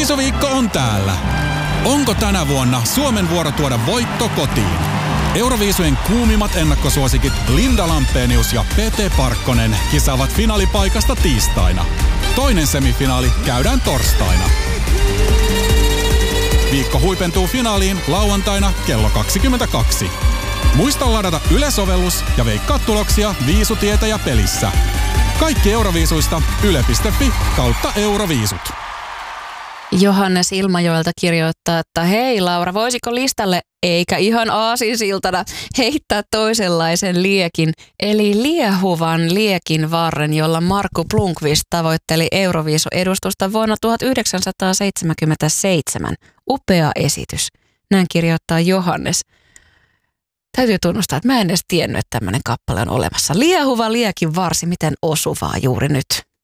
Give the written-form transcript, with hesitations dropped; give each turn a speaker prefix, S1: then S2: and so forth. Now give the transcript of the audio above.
S1: Viisuviikko on täällä. Onko tänä vuonna Suomen vuoro tuoda voitto kotiin? Euroviisujen kuumimmat ennakkosuosikit Linda Lampenius ja Pete Parkkonen kisaavat finaalipaikasta tiistaina. Toinen semifinaali käydään torstaina. Viikko huipentuu finaaliin lauantaina kello 22. Muista ladata Yle-sovellus ja veikkaa tuloksia Viisutietäjä pelissä. Kaikki Euroviisuista yle.fi/Euroviisut.
S2: Johannes Ilmajoelta kirjoittaa, että hei Laura, voisiko listalle eikä ihan aasinsiltana heittää toisenlaisen liekin, eli liehuvan liekin varren, jolla Markku Blomqvist tavoitteli Euroviisu-edustusta vuonna 1977. Upea esitys. Näin kirjoittaa Johannes. Täytyy tunnustaa, että mä en edes tiennyt, että tämmöinen kappale on olemassa. Liehuva liekin varsi, miten osuvaa juuri nyt.